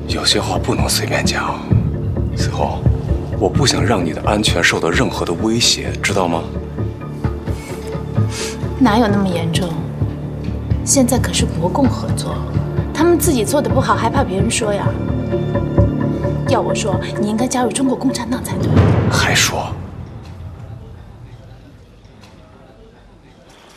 有些话不能随便讲。此后，我不想让你的安全受到任何的威胁，知道吗？ 哪有那么严重？现在可是国共合作，他们自己做的不好，还怕别人说呀？要我说，你应该加入中国共产党才对。 还说